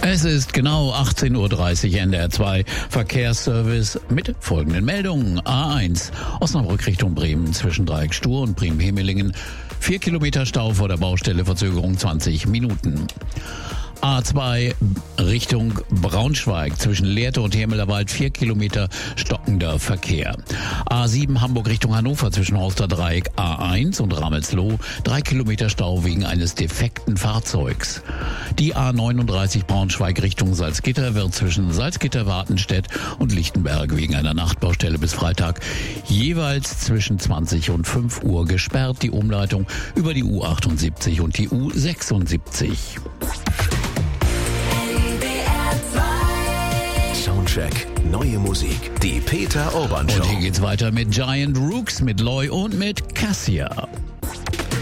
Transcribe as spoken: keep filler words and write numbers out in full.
Es ist genau achtzehn Uhr dreißig, N D R zwei Verkehrsservice mit folgenden Meldungen. A eins, Osnabrück Richtung Bremen zwischen Dreieck Stur und Bremen-Hemelingen. Vier Kilometer Stau vor der Baustelle, Verzögerung zwanzig Minuten. A zwei Richtung Braunschweig zwischen Lehrte und Hermelerwald, vier Kilometer stockender Verkehr. A sieben Hamburg Richtung Hannover zwischen Horster Dreieck A eins und Ramelsloh, drei Kilometer Stau wegen eines defekten Fahrzeugs. Die A neununddreißig Braunschweig Richtung Salzgitter wird zwischen Salzgitter-Wartenstedt und Lichtenberg wegen einer Nachtbaustelle bis Freitag jeweils zwischen zwanzig und fünf Uhr gesperrt. Die Umleitung über die U achtundsiebzig und die U sechsundsiebzig. Soundcheck, neue Musik, die Peter Urban Show. Und hier geht's weiter mit Giant Rooks, mit Loy und mit Cassia.